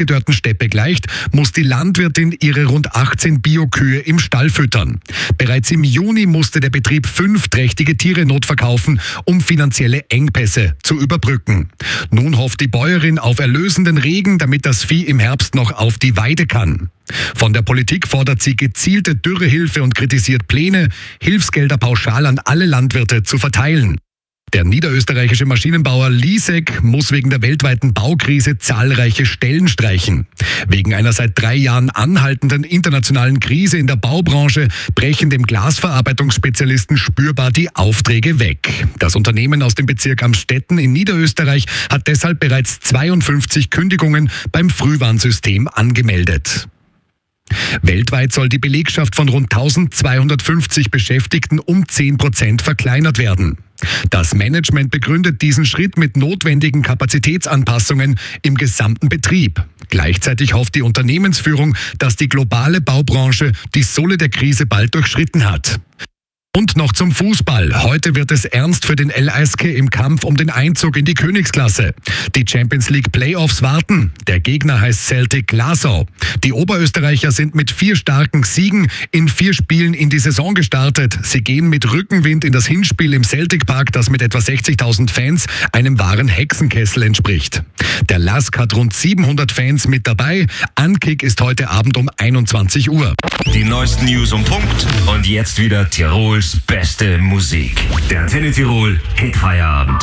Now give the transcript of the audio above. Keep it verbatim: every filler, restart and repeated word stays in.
ausgedörrten Steppe gleicht, muss die Landwirtin ihre rund achtzehn Bio-Kühe im Stall füttern. Bereits im Juni musste der Betrieb fünf trächtige Tiere notverkaufen, um finanzielle Engpässe zu überbrücken. Nun hofft die Bäuerin auf erlösenden Regen, damit das Vieh im Herbst noch auf die Weide kann. Von der Politik fordert sie gezielte Dürrehilfe und kritisiert Pläne, Hilfsgelder pauschal an alle Landwirte zu verteilen. Der niederösterreichische Maschinenbauer Lisek muss wegen der weltweiten Baukrise zahlreiche Stellen streichen. Wegen einer seit drei Jahren anhaltenden internationalen Krise in der Baubranche brechen dem Glasverarbeitungsspezialisten spürbar die Aufträge weg. Das Unternehmen aus dem Bezirk Amstetten in Niederösterreich hat deshalb bereits zweiundfünfzig Kündigungen beim Frühwarnsystem angemeldet. Weltweit soll die Belegschaft von rund eintausendzweihundertfünfzig Beschäftigten um zehn Prozent verkleinert werden. Das Management begründet diesen Schritt mit notwendigen Kapazitätsanpassungen im gesamten Betrieb. Gleichzeitig hofft die Unternehmensführung, dass die globale Baubranche die Sohle der Krise bald durchschritten hat. Und noch zum Fußball. Heute wird es ernst für den L A S K im Kampf um den Einzug in die Königsklasse. Die Champions League Playoffs warten. Der Gegner heißt Celtic Glasgow. Die Oberösterreicher sind mit vier starken Siegen in vier Spielen in die Saison gestartet. Sie gehen mit Rückenwind in das Hinspiel im Celtic Park, das mit etwa sechzigtausend Fans einem wahren Hexenkessel entspricht. Der L A S K hat rund siebenhundert Fans mit dabei. Ankick ist heute Abend um einundzwanzig Uhr. Die neuesten News um Punkt und jetzt wieder Tirols beste Musik. Der Antenne Tirol Hitfeierabend.